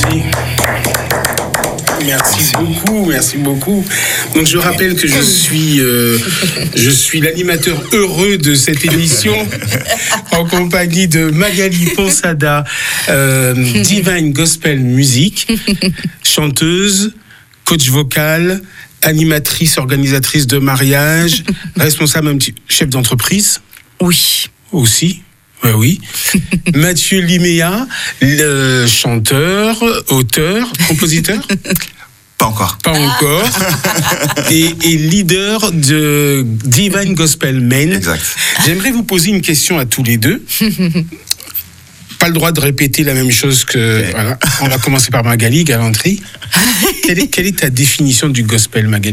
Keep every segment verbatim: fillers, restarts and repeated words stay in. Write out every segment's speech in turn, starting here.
Magali. Merci beaucoup, merci beaucoup. Donc je rappelle que je suis, euh, je suis l'animateur heureux de cette émission en compagnie de Magali Ponsada, euh, Divine Gospel Music, chanteuse, coach vocal, animatrice, organisatrice de mariage, responsable un petit chef d'entreprise. Oui. Aussi. Ouais, oui. Mathieu Liméa, le chanteur, auteur, compositeur. Pas encore. Pas encore. et, et leader de Divine Gospel Men. Exact. J'aimerais vous poser une question à tous les deux. Pas le droit de répéter la même chose que... Okay. Voilà. On va commencer par Magali, galanterie. quelle, est, quelle est ta définition du gospel, Magali ?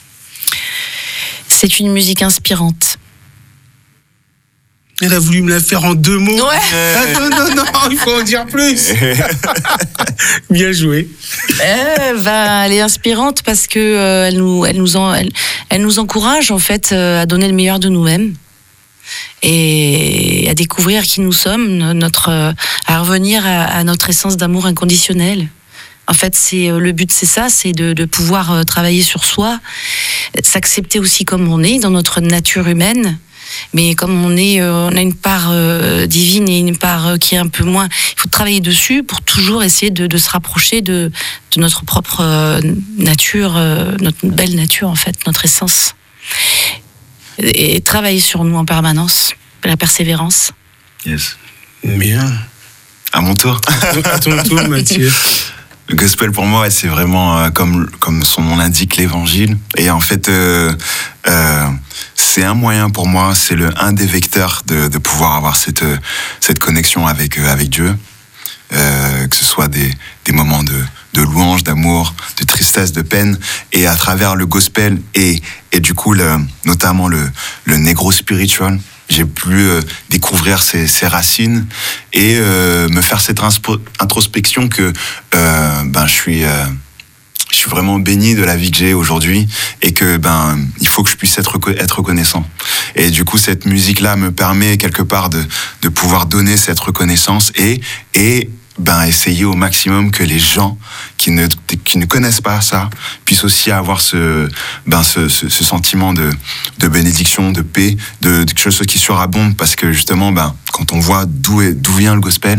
C'est une musique inspirante. Elle a voulu me la faire en deux mots. Ouais. Ah, non, non, non, il faut en dire plus. Bien joué. Euh, bah, elle est inspirante parce que euh, elle nous, elle nous, en, elle, elle nous encourage en fait euh, à donner le meilleur de nous-mêmes et à découvrir qui nous sommes, notre, euh, à revenir à, à notre essence d'amour inconditionnel. En fait, c'est le but, c'est ça, c'est de, de pouvoir travailler sur soi, s'accepter aussi comme on est dans notre nature humaine. Mais comme on est, euh, on a une part euh, divine et une part euh, qui est un peu moins, il faut travailler dessus pour toujours essayer de, de se rapprocher de, de notre propre euh, nature, euh, notre belle nature en fait, notre essence. Et, et travailler sur nous en permanence, la persévérance. Yes. Bien. À mon tour. À ton tour, Mathieu. Le gospel pour moi, c'est vraiment euh, comme comme son nom l'indique, l'évangile. Et en fait, euh, euh, c'est un moyen pour moi, c'est le un des vecteurs de, de pouvoir avoir cette cette connexion avec avec Dieu, euh, que ce soit des des moments de de louange, d'amour, de tristesse, de peine, et à travers le gospel et et du coup le, notamment le le negro spiritual. J'ai pu euh, découvrir ses, ses racines et euh, me faire cette inspo- introspection que euh, ben je suis euh, je suis vraiment béni de la vie que j'ai aujourd'hui et que ben il faut que je puisse être être reconnaissant. Et du coup cette musique là me permet quelque part de de pouvoir donner cette reconnaissance et et ben essayer au maximum que les gens qui ne qui ne connaissent pas ça puissent aussi avoir ce ben ce ce, ce sentiment de de bénédiction, de paix, de, de quelque chose qui surabonde, parce que justement ben quand on voit d'où est, d'où vient le gospel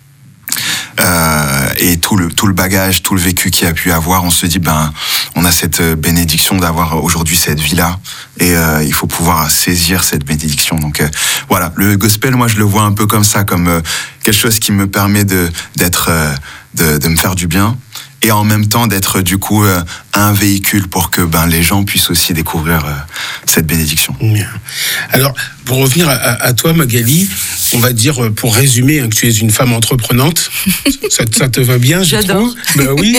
euh, et tout le tout le bagage, tout le vécu qu'il a pu avoir, on se dit ben on a cette bénédiction d'avoir aujourd'hui cette vie là et euh, il faut pouvoir saisir cette bénédiction. Donc euh, voilà, le gospel, moi je le vois un peu comme ça, comme euh, quelque chose qui me permet de d'être euh, de, de me faire du bien et en même temps d'être du coup euh, un véhicule pour que ben les gens puissent aussi découvrir euh, cette bénédiction. Bien. Alors pour revenir à, à toi, Magali, on va dire pour résumer hein, que tu es une femme entreprenante. ça, ça te va bien, je J'adore. trouve. Ben oui.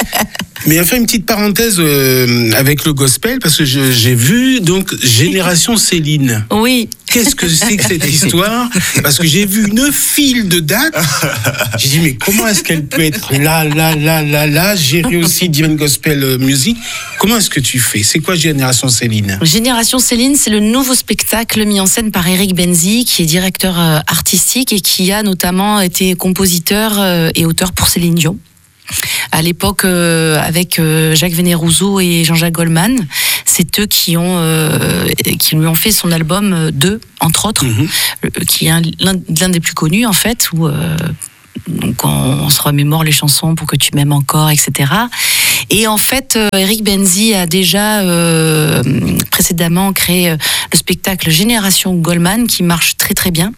Mais on va faire une petite parenthèse euh, avec le gospel parce que je, j'ai vu donc Génération Céline. Oui. Qu'est-ce que c'est que cette histoire ? Parce que j'ai vu une file de dates. J'ai dit mais comment est-ce qu'elle peut être là, là, là, là, là, gérer aussi Divine Gospel Music ? Comment est-ce que tu fais ? C'est quoi Génération Céline ? Génération Céline, c'est le nouveau spectacle mis en scène par Eric Benzi, qui est directeur euh, artistique et qui a notamment été compositeur euh, et auteur pour Céline Dion. À l'époque, euh, avec euh, Jacques Vénérouzot et Jean-Jacques Goldman, c'est eux qui ont euh, qui lui ont fait son album euh, deux, entre autres, mm-hmm. euh, qui est un, l'un, l'un des plus connus en fait, où euh, donc on, on se remémore les chansons Pour que tu m'aimes encore, et cetera. Et en fait, euh, Eric Benzi a déjà euh, précédemment créé euh, le spectacle Génération Goldman, qui marche très très bien.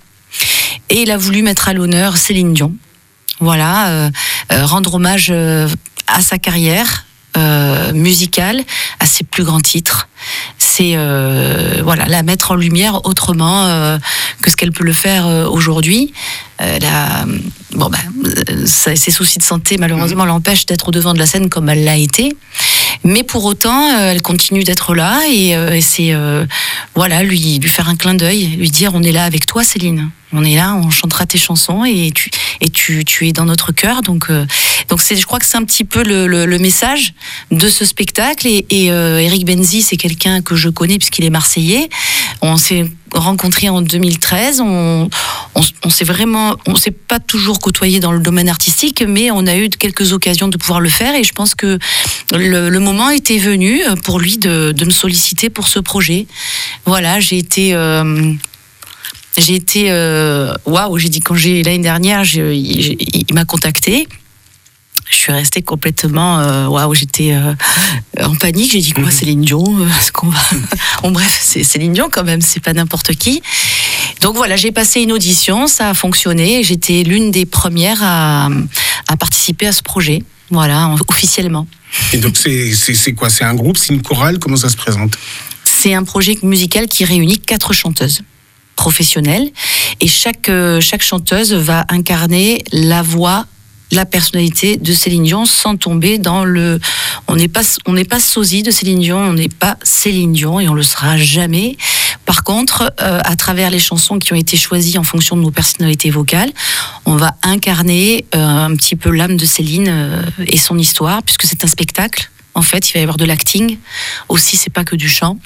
Et il a voulu mettre à l'honneur Céline Dion. Voilà, euh, euh, rendre hommage euh, à sa carrière euh, musicale, à ses plus grands titres. C'est euh, voilà, la mettre en lumière autrement euh, que ce qu'elle peut le faire euh, aujourd'hui. Euh, la, bon bah, ça, ses soucis de santé malheureusement l'empêchent d'être au devant de la scène comme elle l'a été. Mais pour autant, euh, elle continue d'être là et, euh, et c'est euh, voilà, lui, lui faire un clin d'œil, lui dire on est là avec toi, Céline. On est là, on chantera tes chansons et tu et tu tu es dans notre cœur. Donc euh, donc c'est, je crois que c'est un petit peu le, le, le message de ce spectacle. Et, et euh, Eric Benzi, c'est quelqu'un que je connais puisqu'il est marseillais. On s'est rencontrés en deux mille treize. On on, on s'est vraiment, on s'est pas toujours côtoyé dans le domaine artistique, mais on a eu quelques occasions de pouvoir le faire, et je pense que le, le moment était venu pour lui de, de me solliciter pour ce projet. Voilà, j'ai été, euh, j'ai été, waouh, wow, j'ai dit quand j'ai l'année dernière, je, il, il m'a contacté. Je suis restée complètement, waouh, wow, j'étais euh, en panique. J'ai dit quoi, Céline Dion, est-ce qu'on va... Bon, bref, c'est Céline Dion quand même, c'est pas n'importe qui. Donc voilà, j'ai passé une audition, ça a fonctionné. Et j'étais l'une des premières à, à participer à ce projet, voilà, en, officiellement. Et donc c'est, c'est, c'est quoi? C'est un groupe, c'est une chorale? Comment ça se présente? C'est un projet musical qui réunit quatre chanteuses professionnelles, et chaque, chaque chanteuse va incarner la voix, la personnalité de Céline Dion, sans tomber dans le... On n'est pas, on n'est pas sosie de Céline Dion, on n'est pas Céline Dion, et on le sera jamais. Par contre, euh, à travers les chansons qui ont été choisies en fonction de nos personnalités vocales, on va incarner euh, un petit peu l'âme de Céline euh, et son histoire, puisque c'est un spectacle. En fait, il va y avoir de l'acting. Aussi, c'est pas que du chant.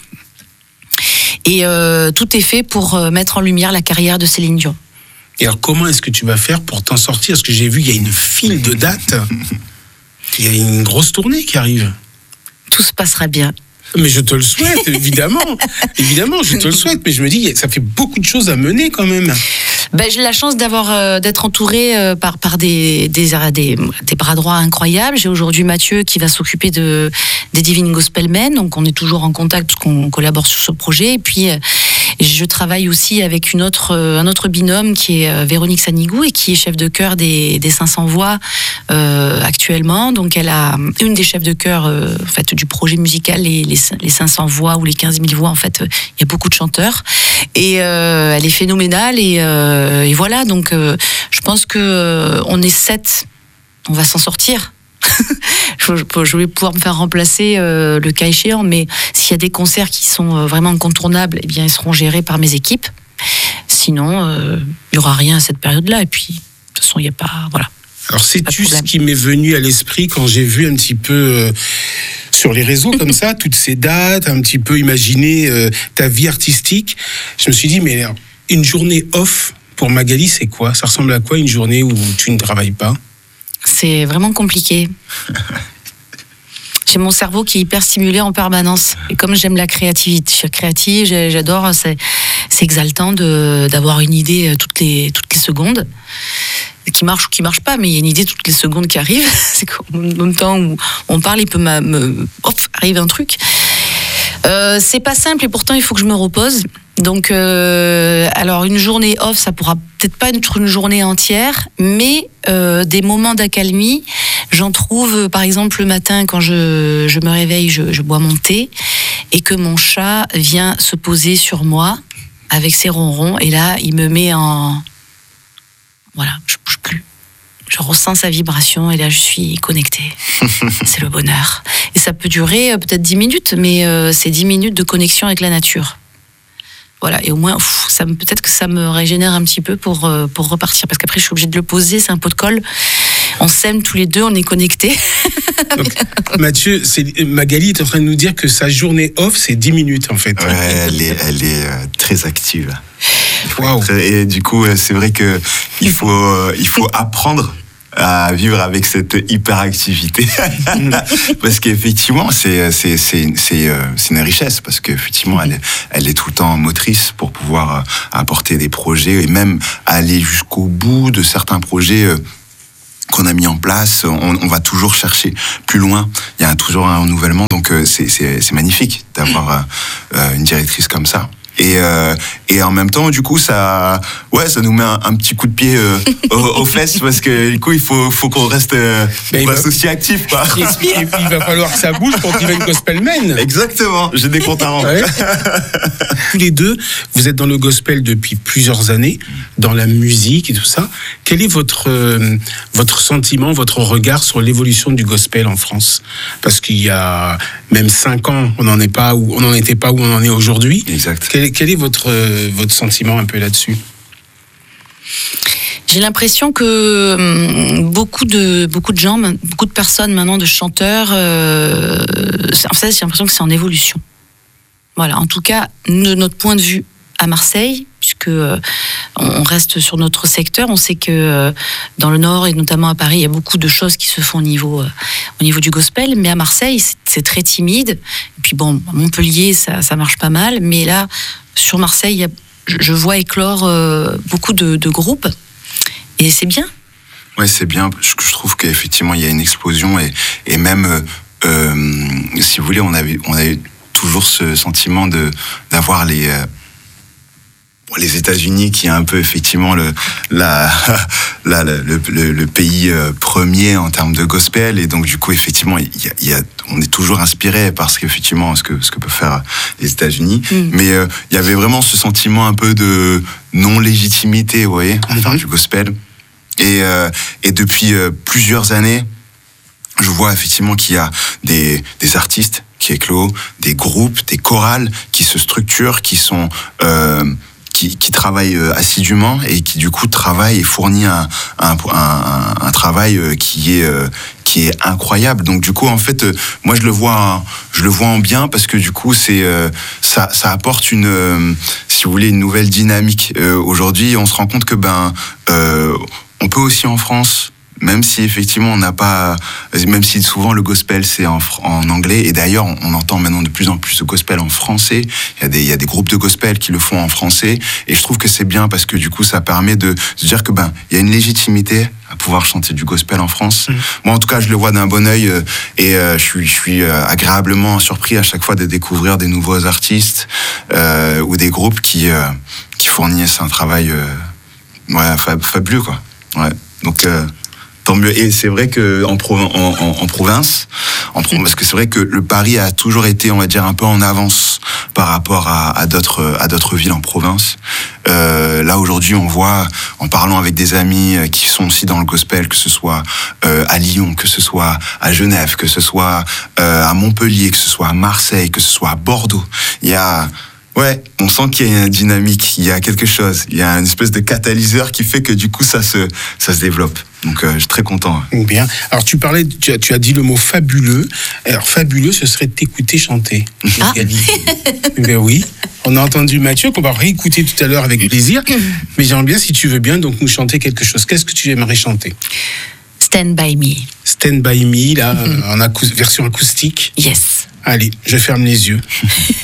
Et euh, tout est fait pour euh, mettre en lumière la carrière de Céline Dion. Et alors, comment est-ce que tu vas faire pour t'en sortir? Parce que j'ai vu, il y a une file de dates. Il y a une grosse tournée qui arrive. Tout se passera bien. Mais je te le souhaite, évidemment. Évidemment, je te le souhaite. Mais je me dis, ça fait beaucoup de choses à mener quand même. Ben, j'ai la chance d'avoir, euh, d'être entourée euh, par, par des, des, des, des bras droits incroyables. J'ai aujourd'hui Mathieu qui va s'occuper de, des Divine Gospel Men. Donc, on est toujours en contact parce qu'on collabore sur ce projet. Et puis, euh, je travaille aussi avec une autre, euh, un autre binôme qui est euh, Véronique Sanigou, et qui est chef de chœur des, des cinq cents voix euh, actuellement. Donc, elle a une des chefs de chœur euh, en fait, du projet musical, les, les, les cinq cents voix ou les quinze mille voix. En fait, il euh, y a beaucoup de chanteurs. Et euh, elle est phénoménale. Et, euh, et voilà, donc euh, je pense que euh, on est sept. On va s'en sortir. je, je vais pouvoir me faire remplacer euh, le cas échéant, mais s'il y a des concerts qui sont euh, vraiment incontournables, eh bien, ils seront gérés par mes équipes. Sinon, euh, il n'y aura rien à cette période-là. Et puis, de toute façon, il n'y a pas... Voilà. Alors, sais-tu ce qui m'est venu à l'esprit quand j'ai vu un petit peu euh, sur les réseaux comme ça, toutes ces dates, un petit peu imaginer euh, ta vie artistique? Je me suis dit, mais une journée off pour Magali, c'est quoi? Ça ressemble à quoi une journée où tu ne travailles pas? C'est vraiment compliqué. J'ai mon cerveau qui est hyper stimulé en permanence. Et comme j'aime la créativité, je suis créative, j'adore, c'est, c'est exaltant de, d'avoir une idée toutes les, toutes les secondes. Qui marche ou qui marche pas, mais il y a une idée toutes les secondes qui arrive. C'est qu'au même temps où on parle, il peut me, me hop, arrive un truc. Euh, c'est pas simple, et pourtant il faut que je me repose. Donc, euh, alors une journée off, ça pourra peut-être pas être une journée entière, mais euh, des moments d'accalmie, j'en trouve. Par exemple, le matin, quand je, je me réveille, je, je bois mon thé, et que mon chat vient se poser sur moi avec ses ronrons, et là, il me met en... Voilà, je bouge plus. Je ressens sa vibration, et là, je suis connectée. C'est le bonheur. Et ça peut durer euh, peut-être dix minutes, mais euh, c'est dix minutes de connexion avec la nature. Voilà, et au moins, pff, ça me, peut-être que ça me régénère un petit peu pour, euh, pour repartir. Parce qu'après, je suis obligée de le poser, c'est un pot de colle. On s'aime tous les deux, on est connectés. Donc, Mathieu, c'est, Magali est en train de nous dire que sa journée off, c'est dix minutes, en fait. Ouais, elle est, elle est euh, très active. Wow. Et du coup, c'est vrai que il faut, euh, il faut apprendre à vivre avec cette hyperactivité. Parce qu'effectivement, c'est, c'est, c'est, c'est, euh, c'est une richesse, parce qu'effectivement, elle est, elle est tout le temps motrice pour pouvoir apporter des projets, et même aller jusqu'au bout de certains projets euh, qu'on a mis en place. On, on va toujours chercher plus loin. Il y a toujours un renouvellement, donc euh, c'est, c'est, c'est magnifique d'avoir euh, une directrice comme ça. Et, euh, et en même temps, du coup, ça, ouais, ça nous met un, un petit coup de pied euh, aux, aux fesses, parce que du coup, il faut, faut qu'on reste, euh, on reste va... aussi actif, quoi. Et puis, et puis, il va falloir que ça bouge pour Divine Gospel Men. Exactement, j'ai des comptes à rendre. Ouais. Tous les deux, vous êtes dans le gospel depuis plusieurs années, dans la musique et tout ça. Quel est votre, euh, votre sentiment, votre regard sur l'évolution du gospel en France? Parce qu'il y a même cinq ans, on n'en est pas où, on n'en était pas où on en est aujourd'hui. Exact. Quel, quel est votre, euh, votre sentiment un peu là-dessus? J'ai l'impression que hum, beaucoup de beaucoup de gens, beaucoup de personnes maintenant, de chanteurs, euh, en fait, j'ai l'impression que c'est en évolution. Voilà, en tout cas, de notre point de vue à Marseille, puisque euh, on reste sur notre secteur. On sait que euh, dans le Nord et notamment à Paris, il y a beaucoup de choses qui se font au niveau, euh, au niveau du gospel, mais à Marseille, c'est, c'est très timide. Et puis bon, à Montpellier, ça, ça marche pas mal, mais là, sur Marseille, il y a, je vois éclore euh, beaucoup de, de groupes, et c'est bien. Ouais, c'est bien. Je, je trouve qu'effectivement, il y a une explosion, et, et même, euh, euh, si vous voulez, on avait, on avait toujours ce sentiment de, d'avoir les... Euh, les États-Unis, qui est un peu effectivement le, la, la, le, le, le pays premier en termes de gospel, et donc du coup effectivement, il y a, il y a, on est toujours inspiré par ce qu'effectivement ce que ce que peuvent faire les États-Unis, mm. mais euh, il y avait vraiment ce sentiment un peu de non légitimité, vous voyez, à faire mm-hmm. du gospel, et euh, et depuis euh, plusieurs années, je vois effectivement qu'il y a des des artistes qui éclosent, des groupes, des chorales qui se structurent, qui sont euh, Qui, qui travaille euh, assidûment et qui du coup travaille et fournit un, un, un, un travail qui est, euh, qui est incroyable. Donc du coup en fait euh, moi je le vois je le vois en bien, parce que du coup c'est euh, ça, ça apporte une euh, si vous voulez une nouvelle dynamique. Euh, aujourd'hui on se rend compte que ben euh, on peut aussi en France, même si effectivement on n'a pas, même si souvent le gospel c'est en, en anglais, et d'ailleurs on, on entend maintenant de plus en plus de gospel en français. Il y a des, il y a des groupes de gospel qui le font en français, et je trouve que c'est bien, parce que du coup ça permet de se dire que ben il y a une légitimité à pouvoir chanter du gospel en France. Mmh. Moi en tout cas je le vois d'un bon œil, euh, et euh, je suis, je suis euh, agréablement surpris à chaque fois de découvrir des nouveaux artistes euh, ou des groupes qui euh, qui fournissent un travail euh, ouais fab, fabuleux quoi. Ouais donc euh, tant mieux. Et c'est vrai que en, Provin- en, en, en province, en Provence, parce que c'est vrai que le Paris a toujours été, on va dire, un peu en avance par rapport à, à d'autres à d'autres villes en province. Euh, là aujourd'hui, on voit, en parlant avec des amis qui sont aussi dans le gospel, que ce soit euh, à Lyon, que ce soit à Genève, que ce soit euh, à Montpellier, que ce soit à Marseille, que ce soit à Bordeaux, il y a ouais, on sent qu'il y a une dynamique, il y a quelque chose, il y a une espèce de catalyseur qui fait que du coup ça se ça se développe. Donc euh, je suis très content. Bien. Alors tu parlais, tu as, tu as dit le mot fabuleux. Alors fabuleux, ce serait de t'écouter chanter. Ah. Ben oui. On a entendu Mathieu, qu'on va réécouter tout à l'heure avec plaisir. Mais j'aimerais bien, si tu veux bien, donc nous chanter quelque chose. Qu'est-ce que tu aimerais chanter? Stand by me. Stand by me, là, mm-hmm. en acou- version acoustique. Yes. Allez, je ferme les yeux.